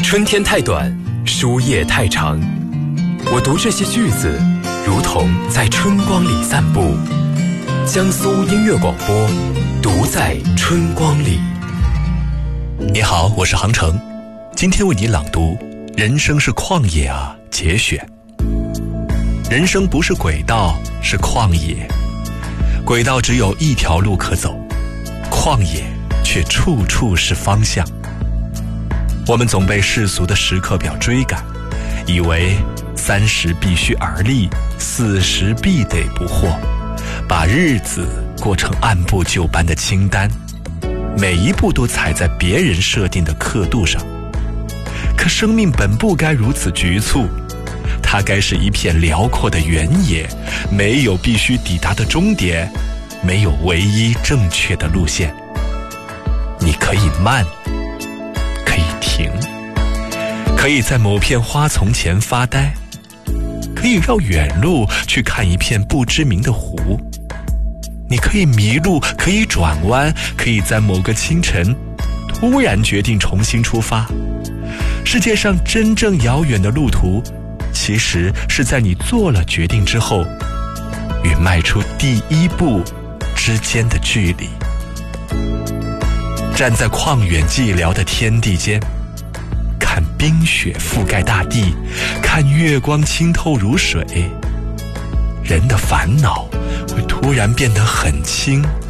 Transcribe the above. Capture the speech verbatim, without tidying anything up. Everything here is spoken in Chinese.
春天太短，书页太长，我读这些句子，如同在春光里散步。江苏音乐广播，读在春光里。 你好，我是航程，今天为你朗读《人生是旷野啊》节选。人生不是轨道，是旷野。轨道只有一条路可走，旷野却处处是方向。我们总被世俗的时刻表追赶，以为三十必须而立，四十必得不惑，把日子过成按部就班的清单，每一步都踩在别人设定的刻度上。可生命本不该如此局促，它该是一片辽阔的原野，没有必须抵达的终点，没有唯一正确的路线。你可以慢，可以停，可以在某片花丛前发呆，可以绕远路去看一片不知名的湖。你可以迷路，可以转弯，可以在某个清晨突然决定重新出发。世界上真正遥远的路途，其实是在你做了决定之后，与迈出第一步之间的距离。站在旷远寂寥的天地间，看冰雪覆盖大地，看月光清透如水，人的烦恼会突然变得很轻